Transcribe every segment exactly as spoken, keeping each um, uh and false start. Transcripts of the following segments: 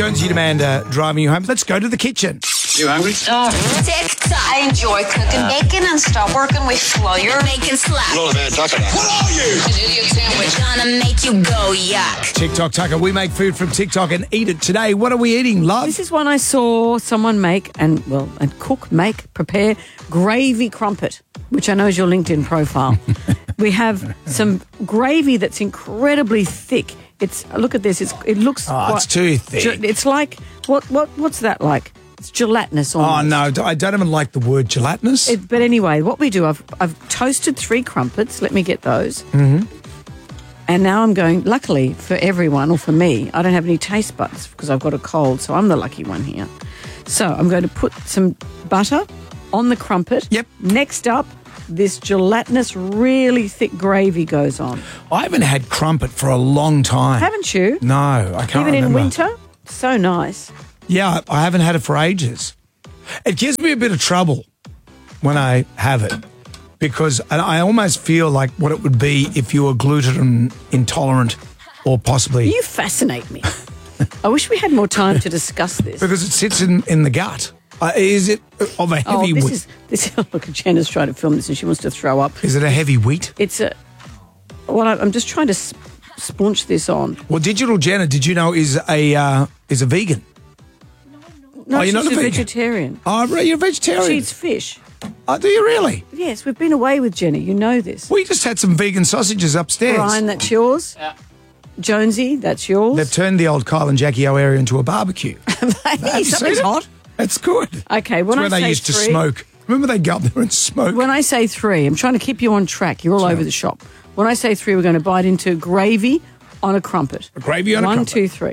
Jonesy and Amanda driving you home. Let's go to the kitchen. You hungry? Oh, TikTok. I enjoy cooking bacon and stop working with flour. Making slap. What are you? An idiot sandwich. Gonna make you go yuck. TikTok Tucker. We make food from TikTok and eat it today. What are we eating, love? This is one I saw someone make and, well, and cook, make, prepare gravy crumpet, which I know is your LinkedIn profile. We have some gravy that's incredibly thick. It's look at this. It's it looks. Oh, quite, it's too thick. ge- It's like what what what's that like? It's gelatinous Oh, almost. no. I don't even like the word gelatinous. It, but anyway, what we do, I've I've toasted three crumpets. Let me get those. Mm-hmm. And now I'm going. Luckily for everyone, or for me, I don't have any taste buds because I've got a cold, so I'm the lucky one here. So I'm going to put some butter on the crumpet. Yep. Next up, this gelatinous, really thick gravy goes on. I haven't had crumpet for a long time. Haven't you? No, I can't Even remember. in winter? So nice. Yeah, I haven't had it for ages. It gives me a bit of trouble when I have it because I almost feel like what it would be if you were gluten intolerant or possibly... You fascinate me. I wish we had more time to discuss this. Because it sits in, in the gut. Uh, is it of a heavy Oh, this wheat? is this. Look, Jenna's trying to film this and she wants to throw up. Is it a heavy wheat? It's a. Well, I- I'm just trying to sp- splunch this on. Well, Digital Jenna, did you know, is a uh, is a vegan? No, Oh, you're she's not a a vegan? vegetarian. Oh, right, you're a vegetarian. She eats fish. Oh, do you really? Yes, we've been away with Jenna. You know this. We just had some vegan sausages upstairs. Brian, that's yours. Yeah. Jonesy, that's yours. They've turned the old Kyle and Jackie O area into a barbecue. Hey, something's seen it? hot. That's good. Okay, when That's I where they say used to three- smoke. Remember they go up there and smoke? When I say three, I'm trying to keep you on track. You're all over the shop. When I say three, we're going to bite into gravy on a crumpet. Gravy on a One, crumpet. two, three.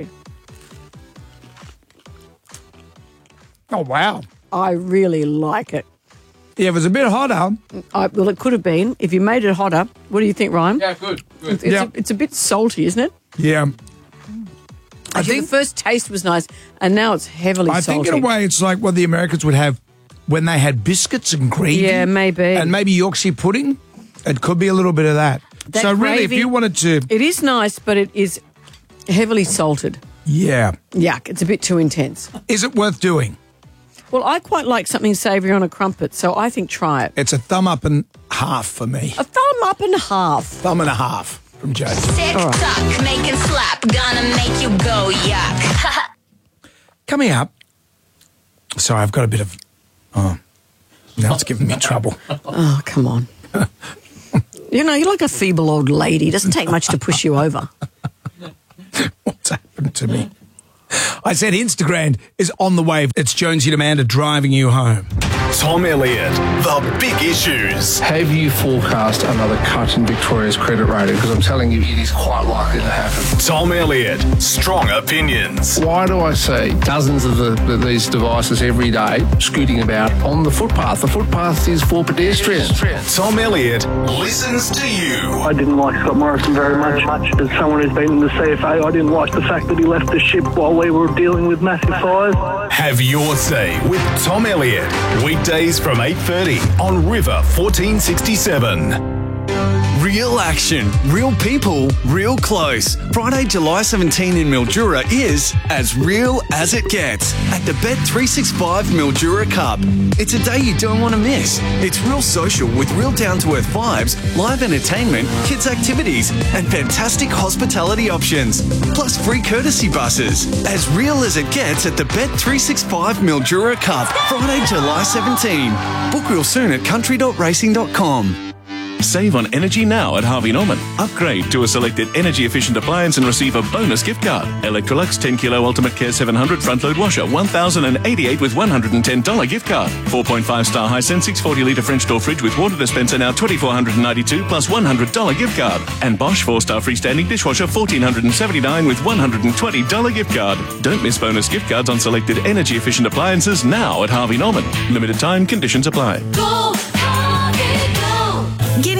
Oh, wow. I really like it. Yeah, it was a bit hotter. I, well, it could have been. If you made it hotter, what do you think, Ryan? Yeah, good. good. It's, it's, Yeah. a, it's a bit salty, isn't it? Yeah. I Actually, think, the first taste was nice, and now it's heavily I salty. think in a way it's like what the Americans would have when they had biscuits and gravy. Yeah, maybe. And maybe Yorkshire pudding. It could be a little bit of that. That so really, if gravy- you wanted to... It is nice, but it is heavily salted. Yeah. Yuck, it's a bit too intense. Is it worth doing? Well, I quite like something savoury on a crumpet, so I think try it. It's a thumb up and half for me. A thumb up and a half. Thumb and a half from Joe. TikTok. Making slap. Gonna make you go yuck. Coming up. Sorry, I've got a bit of... Oh, now it's giving me trouble. Oh, come on. You know, you're like a feeble old lady. It doesn't take much to push you over. What's happened to me? I said Instagram is on the way. It's Jonesy and Amanda driving you home. Tom Elliott, the big issues. Have you forecast another cut in Victoria's credit rating? Because I'm telling you, it is quite likely to happen. Tom Elliott, strong opinions. Why do I see dozens of the, the, these devices every day scooting about on the footpath? The footpath is for pedestrians. Tom Elliott listens to you. I didn't like Scott Morrison very much. As someone who's been in the C F A, I didn't like the fact that he left the ship while we were dealing with massive fires. Have your say with Tom Elliott. Weekdays from eight thirty on River fourteen sixty-seven. Real action, real people, real close. Friday, July seventeenth in Mildura is as real as it gets at the Bet three sixty-five Mildura Cup. It's a day you don't want to miss. It's real social with real down-to-earth vibes, live entertainment, kids' activities, and fantastic hospitality options. Plus free courtesy buses. As real as it gets at the Bet three sixty-five Mildura Cup. Friday, July seventeenth. Book real soon at country dot racing dot com. Save on energy now at Harvey Norman. Upgrade to a selected energy-efficient appliance and receive a bonus gift card. Electrolux ten kilo Ultimate Care seven hundred front-load washer, one thousand eighty-eight with one hundred ten dollars gift card. four point five star Hisense six hundred forty litre French door fridge with water dispenser now two thousand four hundred ninety-two plus one hundred dollars gift card. And Bosch four star freestanding dishwasher one thousand four hundred seventy-nine with one hundred twenty dollars gift card. Don't miss bonus gift cards on selected energy-efficient appliances now at Harvey Norman. Limited time, conditions apply. Go, Harvey, go. Get in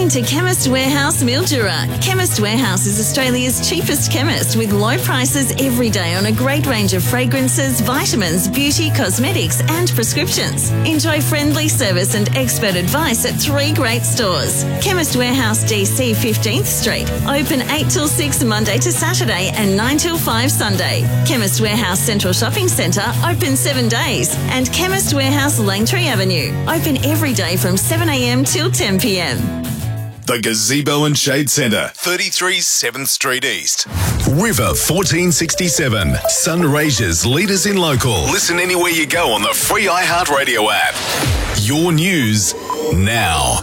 Welcome to Chemist Warehouse Mildura. Chemist Warehouse is Australia's cheapest chemist with low prices every day on a great range of fragrances, vitamins, beauty, cosmetics and prescriptions. Enjoy friendly service and expert advice at three great stores. Chemist Warehouse D C fifteenth Street. Open eight till six Monday to Saturday and nine till five Sunday. Chemist Warehouse Central Shopping Centre open seven days. And Chemist Warehouse Langtree Avenue open every day from seven a m till ten p m. The Gazebo and Shade Centre, thirty-three seventh Street East. River fourteen sixty-seven. Sunraysia's leaders in local. Listen anywhere you go on the free iHeartRadio app. Your news now.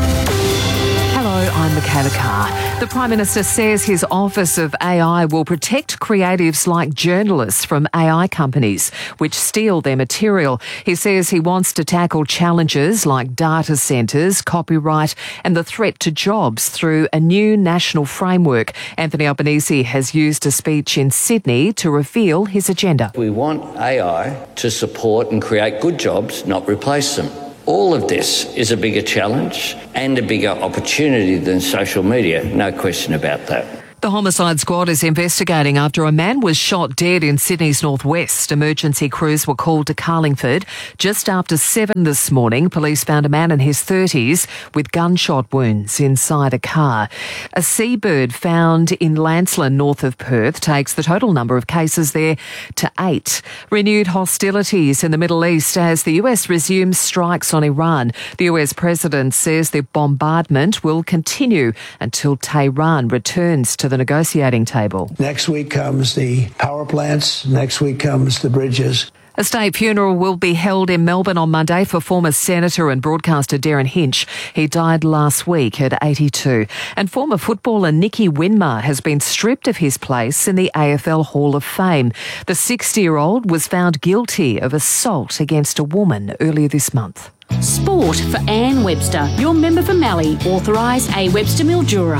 Hello, I'm Michaela Carr. The Prime Minister says his Office of A I will protect creatives like journalists from A I companies which steal their material. He says he wants to tackle challenges like data centres, copyright and the threat to jobs through a new national framework. Anthony Albanese has used a speech in Sydney to reveal his agenda. We want A I to support and create good jobs, not replace them. All of this is a bigger challenge and a bigger opportunity than social media, no question about that. The Homicide Squad is investigating after a man was shot dead in Sydney's northwest. Emergency crews were called to Carlingford. Just after seven this morning, police found a man in his thirties with gunshot wounds inside a car. A seabird found in Lancelin, north of Perth, takes the total number of cases there to eight. Renewed hostilities in the Middle East as the U S resumes strikes on Iran. The U S president says the bombardment will continue until Tehran returns to the negotiating table. Next week comes the power plants. Next week comes the bridges. A state funeral will be held in Melbourne on Monday for former Senator and broadcaster Darren Hinch. He died last week at eighty-two. And former footballer Nicky Winmar has been stripped of his place in the A F L Hall of Fame. The sixty-year-old was found guilty of assault against a woman earlier this month. Sport for Anne Webster, your member for Mallee, authorised A Webster Mildura.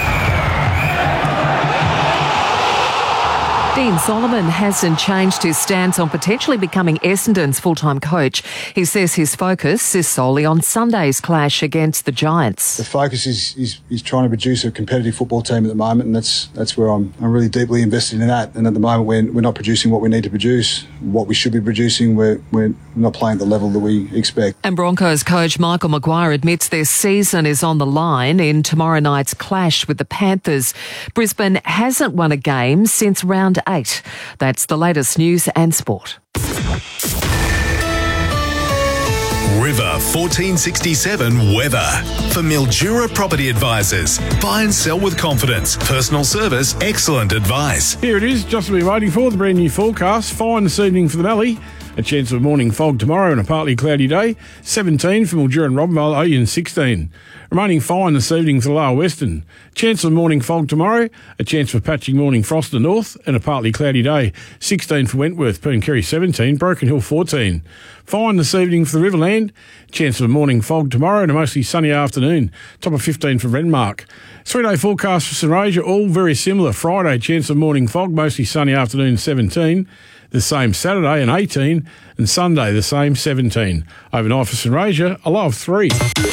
Dean Solomon hasn't changed his stance on potentially becoming Essendon's full-time coach. He says his focus is solely on Sunday's clash against the Giants. The focus is, is, is trying to produce a competitive football team at the moment, and that's that's where I'm I'm really deeply invested in that. And at the moment, we're, we're not producing what we need to produce. What we should be producing, we're, we're not playing at the level that we expect. And Broncos coach Michael Maguire admits their season is on the line in tomorrow night's clash with the Panthers. Brisbane hasn't won a game since round eight. That's the latest news and sport. River fourteen sixty-seven weather. For Mildura Property Advisors. Buy and sell with confidence. Personal service, excellent advice. Here it is, just been waiting for the brand new forecast. Fine this evening for the Mallee. A chance of morning fog tomorrow and a partly cloudy day. seventeen for Mildura and Robinvale, Oyen sixteen. Remaining fine this evening for the Lower Western. Chance of morning fog tomorrow. A chance for patching morning frost in the north and a partly cloudy day. sixteen for Wentworth, Pooncarry seventeen, Broken Hill fourteen. Fine this evening for the Riverland. Chance of morning fog tomorrow and a mostly sunny afternoon. Top of fifteen for Renmark. Three-day forecast for Sunraysia, all very similar. Friday, chance of morning fog, mostly sunny afternoon, seventeen. The same Saturday and eighteen, and Sunday the same seventeen. Overnight for Sunraysia, a low of three.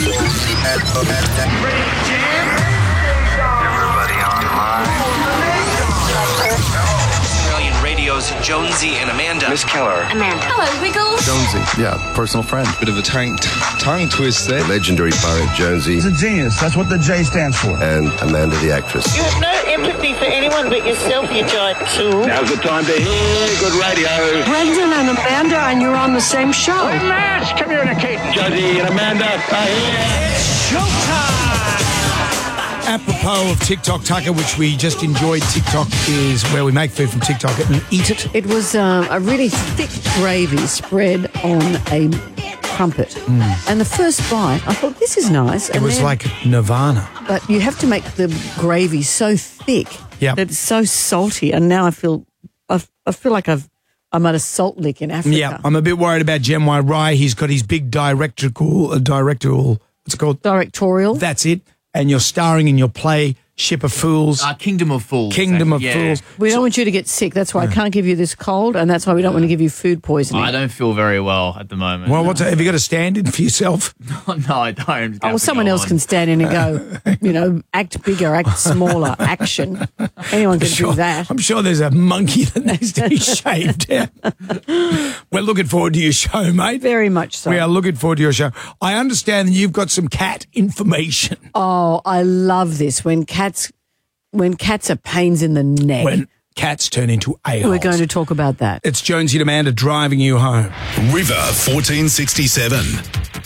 Australian Radio's Jonesy and Amanda. Miss Keller. Amanda. Hello, Wiggles. Jonesy, yeah, personal friend. Bit of a tongue, tongue twist there. The legendary pirate Jonesy. He's a genius. That's what the J stands for. And Amanda, the actress. You have no empathy for anyone but yourself, you giant tool. Now's the time to hear good radio. Brendan and Amanda, and you're on the same show. We're mass communicating. Jonesy and Amanda are here. It's showtime! Apropos of TikTok, Tucker, which we just enjoyed, TikTok is where we make food from TikTok and eat it. It was um, a really thick gravy spread on a crumpet. Mm. And the first bite, I thought, this is nice. It and was then, like nirvana. But you have to make the gravy so thick yep. that it's so salty. And now I feel I, I feel like I've, I'm at a salt lick in Africa. Yeah, I'm a bit worried about Jem Y. Rai. He's got his big directorial, uh, directorial, what's it called? Directorial. That's it. And you're starring in your play Ship of Fools. Uh, Kingdom of Fools. Kingdom actually, of yeah. Fools. We don't want you to get sick. That's why I can't give you this cold, and that's why we don't want to give you food poisoning. I don't feel very well at the moment. Well, what's have you got a stand-in for yourself? no, no, I don't. Oh, well, someone else can stand in and go, you know, act bigger, act smaller, action. Anyone can Sure. do that. I'm sure there's a monkey that needs to be shaved down. We're looking forward to your show, mate. Very much so. We are looking forward to your show. I understand that you've got some cat information. Oh, I love this. When cats, when cats are pains in the neck. When cats turn into a-holes. We're going to talk about that. It's Jonesy and Amanda driving you home. River fourteen sixty-seven.